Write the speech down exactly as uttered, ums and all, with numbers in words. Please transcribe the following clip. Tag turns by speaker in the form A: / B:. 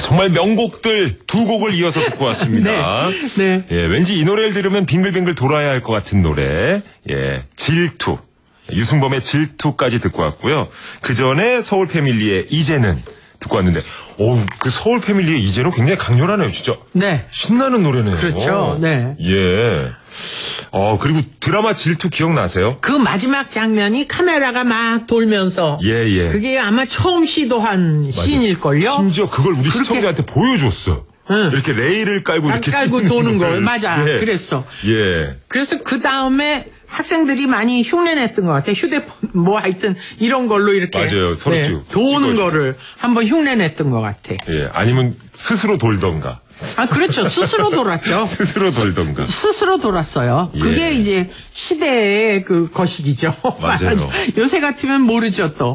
A: 정말 명곡들 두 곡을 이어서 듣고 왔습니다.
B: 네. 네.
A: 예, 왠지 이 노래를 들으면 빙글빙글 돌아야 할 것 같은 노래. 예, 질투. 유승범의 질투까지 듣고 왔고요. 그 전에 서울 패밀리의 이제는 듣고 왔는데, 어우, 그 서울 패밀리의 이제는 굉장히 강렬하네요, 진짜.
B: 네.
A: 신나는 노래네요.
B: 그렇죠. 네.
A: 예. 어, 그리고 드라마 질투 기억나세요?
B: 그 마지막 장면이 카메라가 막 돌면서.
A: 예, 예.
B: 그게 아마 처음 시도한 씬일걸요?
A: 심지어 그걸 우리
B: 그렇게...
A: 시청자한테 보여줬어.
B: 응.
A: 이렇게 레일을 깔고 이렇게.
B: 깔고 도는 거. 맞아.
A: 예.
B: 그랬어.
A: 예.
B: 그래서 그 다음에 학생들이 많이 흉내냈던 것 같아. 휴대폰, 뭐 하여튼 이런 걸로 이렇게.
A: 맞아요. 서로
B: 네,
A: 찍,
B: 도는
A: 찍어주고.
B: 거를 한번 흉내냈던 것 같아.
A: 예. 아니면 스스로 돌던가.
B: 아, 그렇죠. 스스로 돌았죠.
A: 스스로 돌던가.
B: 스스로 돌았어요.
A: 예.
B: 그게 이제 시대의 그 거식이죠.
A: 맞아요.
B: 요새 같으면 모르죠, 또.